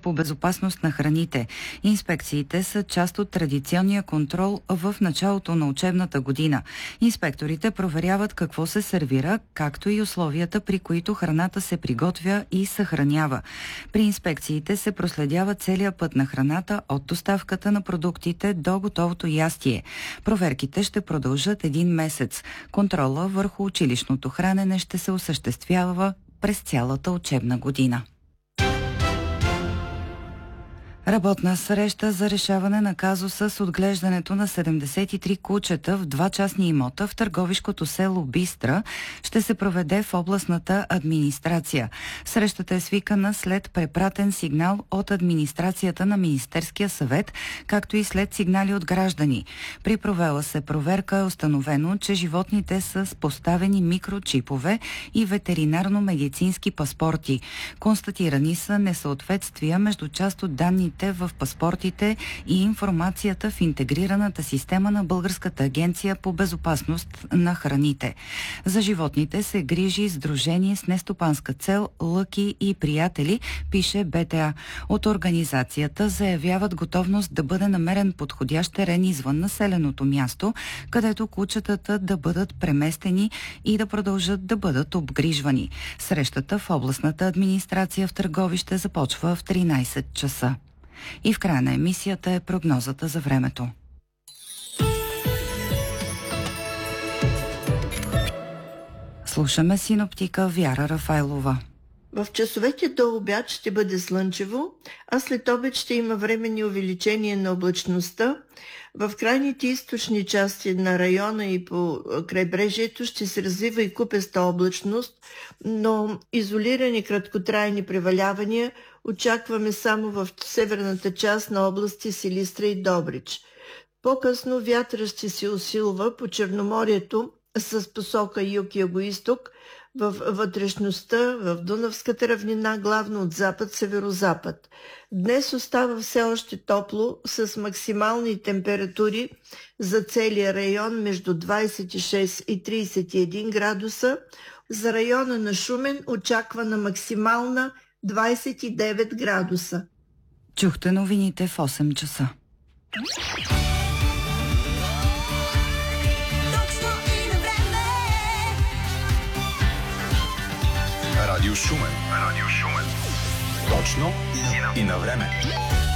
по безопасност на храните. Инспекциите са част от традиционния контрол в началото на учебната година. Инспекторите проверяват какво се сервира, както и условията, при които храната се приготвя и съхранява. При инспекциите се проследява целият път на храната от доставката на продуктите до готовото ястие. Проверките ще продължат един месец. Контрола върху училищното хранене ще се осъществява през цялата учебна година. Работна среща за решаване на казуса с отглеждането на 73 кучета в 2 частни имота в търговишкото село Бистра ще се проведе в областната администрация. Срещата е свикана след препратен сигнал от администрацията на Министерския съвет, както и след сигнали от граждани. При провела се проверка е установено, че животните са с поставени микрочипове и ветеринарно-медицински паспорти. Констатирани са несъответствия между част от данните в паспортите и информацията в интегрираната система на Българската агенция по безопасност на храните. За животните се грижи Сдружение с нестопанска цел Лъки и приятели, пише БТА. От организацията заявяват готовност да бъде намерен подходящ терен извън населеното място, където кучетата да бъдат преместени и да продължат да бъдат обгрижвани. Срещата в областната администрация в Търговище започва в 13 часа. И в края на емисията е прогнозата за времето. Слушаме синоптика Вяра Рафайлова. В часовете до обяд ще бъде слънчево, а след обед ще има временни увеличение на облачността. В крайните източни части на района и по крайбрежието ще се развива и купеста облачност, но изолирани краткотрайни превалявания очакваме само в северната част на области Силистра и Добрич. По-късно вятъра ще се усилва по Черноморието с посока юг и югоизток, в вътрешността, в Дунавската равнина, главно от запад-северозапад. Днес остава все още топло, с максимални температури за целия район между 26 и 31 градуса. За района на Шумен очаквана максимална 29 градуса. Чухте новините в 8 часа. Радио Шумен. Точно и на време.